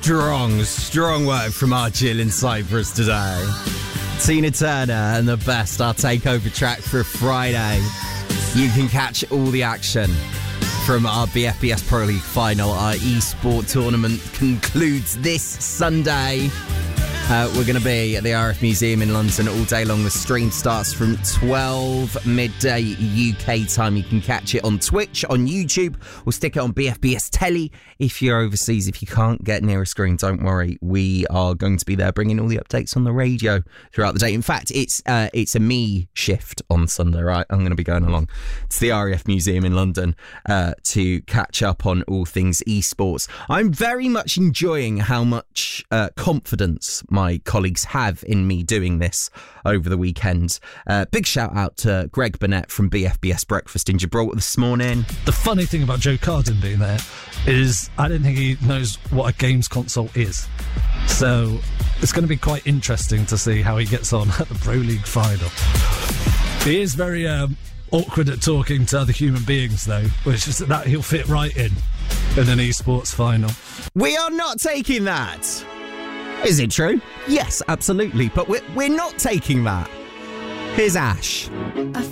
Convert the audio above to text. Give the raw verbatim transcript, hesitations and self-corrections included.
Strong, strong work from our Jill in Cyprus today. Tina Turner and the best, our takeover track for Friday. You can catch all the action from our B F B S Pro League final. Our eSport tournament concludes this Sunday. Uh, we're going to be at the R F Museum in London all day long. The stream starts from twelve midday U K time. You can catch it on Twitch, on YouTube. We'll stick it on B F B S Telly if you're overseas. If you can't get near a screen, don't worry. We are going to be there bringing all the updates on the radio throughout the day. In fact, it's uh, it's a me shift on Sunday, right? I'm going to be going along to the R A F Museum in London uh, to catch up on all things esports. I'm very much enjoying how much uh, confidence my colleagues have in me doing this over the weekend. Uh, big shout out to Greg Burnett from B F B S Breakfast in Gibraltar this morning. The funny thing about Joe Carden being there is I don't think he knows what a games console is. So it's going to be quite interesting to see how he gets on at the Pro League final. He is very um, awkward at talking to other human beings, though, which is that he'll fit right in in an esports final. We are not taking that. Is it true? Yes, absolutely. But we're, we're not taking that. Here's Ash.